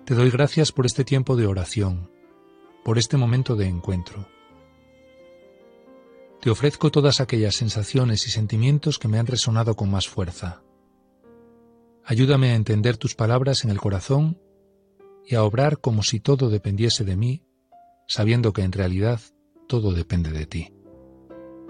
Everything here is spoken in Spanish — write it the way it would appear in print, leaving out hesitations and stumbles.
Te doy gracias por este tiempo de oración, por este momento de encuentro. Te ofrezco todas aquellas sensaciones y sentimientos que me han resonado con más fuerza. Ayúdame a entender tus palabras en el corazón y a obrar como si todo dependiese de mí, sabiendo que en realidad todo depende de ti.